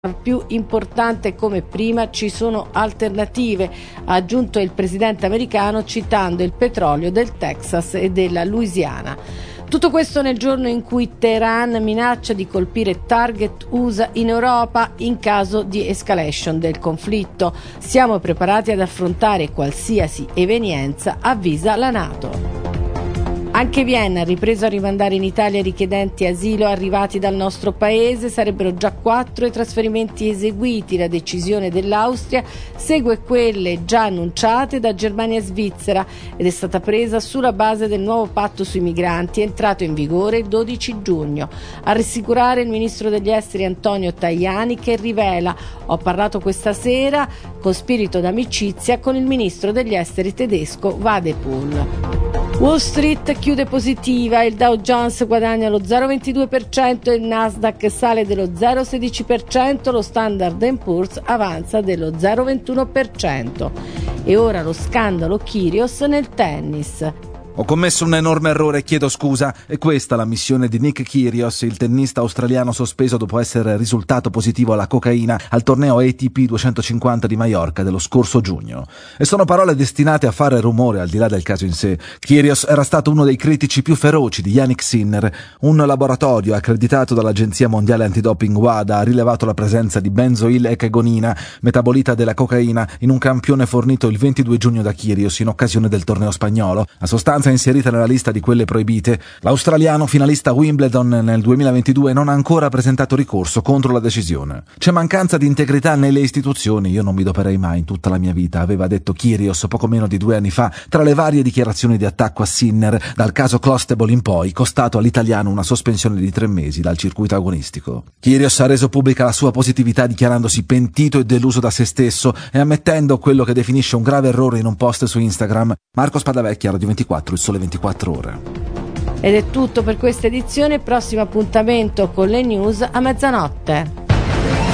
più importante come prima, ci sono alternative, ha aggiunto il presidente americano citando il petrolio del Texas e della Louisiana. Tutto questo nel giorno in cui Teheran minaccia di colpire target USA in Europa in caso di escalation del conflitto. Siamo preparati ad affrontare qualsiasi evenienza, avvisa la NATO. Anche Vienna ha ripreso a rimandare in Italia i richiedenti asilo arrivati dal nostro paese, sarebbero già 4 i trasferimenti eseguiti. La decisione dell'Austria segue quelle già annunciate da Germania e Svizzera ed è stata presa sulla base del nuovo patto sui migranti entrato in vigore il 12 giugno. A rassicurare il ministro degli esteri Antonio Tajani, che rivela: ho parlato questa sera con spirito d'amicizia con il ministro degli esteri tedesco Wadephul. Wall Street chiude positiva, il Dow Jones guadagna lo 0,22%, il Nasdaq sale dello 0,16%, lo Standard & Poor's avanza dello 0,21%. E ora lo scandalo Kyrgios nel tennis. Ho commesso un enorme errore, chiedo scusa. È questa la missione di Nick Kyrgios, il tennista australiano sospeso dopo essere risultato positivo alla cocaina al torneo ATP 250 di Maiorca dello scorso giugno. E sono parole destinate a fare rumore al di là del caso in sé. Kyrgios era stato uno dei critici più feroci di Jannik Sinner. Un laboratorio accreditato dall'Agenzia Mondiale Antidoping WADA ha rilevato la presenza di benzoil-echegonina, metabolita della cocaina, in un campione fornito il 22 giugno da Kyrgios in occasione del torneo spagnolo. La sostanza inserita nella lista di quelle proibite, l'australiano finalista Wimbledon nel 2022 non ha ancora presentato ricorso contro la decisione. C'è mancanza di integrità nelle istituzioni, io non mi doperei mai in tutta la mia vita, aveva detto Kyrgios poco meno di 2 anni fa, tra le varie dichiarazioni di attacco a Sinner, dal caso Clostebol in poi, costato all'italiano una sospensione di 3 mesi dal circuito agonistico. Kyrgios ha reso pubblica la sua positività dichiarandosi pentito e deluso da se stesso e ammettendo quello che definisce un grave errore in un post su Instagram. Marco Spadavecchia, Radio 24, Il Sole 24 Ore. Ed è tutto per questa edizione, prossimo appuntamento con le news a mezzanotte.